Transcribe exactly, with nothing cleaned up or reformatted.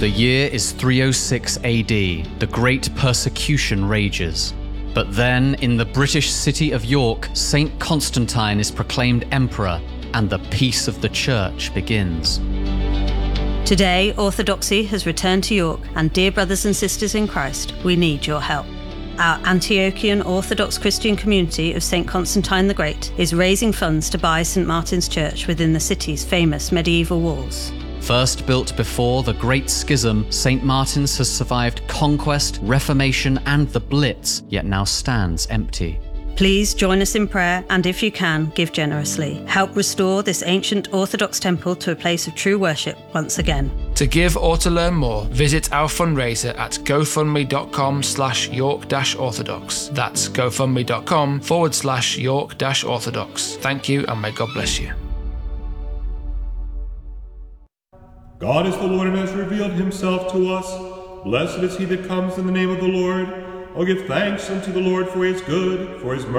The year is three oh six A D. The Great Persecution rages. But then, in the British city of York, Saint Constantine is proclaimed emperor, and the peace of the Church begins. Today, Orthodoxy has returned to York, and dear brothers and sisters in Christ, we need your help. Our Antiochian Orthodox Christian community of Saint Constantine the Great is raising funds to buy Saint Martin's Church within the city's famous medieval walls. First built before the Great Schism, Saint Martin's has survived conquest, reformation, and the Blitz, yet now stands empty. Please join us in prayer, and if you can, give generously. Help restore this ancient Orthodox temple to a place of true worship once again. To give or to learn more, visit our fundraiser at gofundme.com slash York dash Orthodox. That's gofundme.com forward slash York dash Orthodox. Thank you, and may God bless you. God is the Lord and has revealed himself to us. Blessed is he that comes in the name of the Lord. Oh, give thanks unto the Lord, for he is good, for his mercy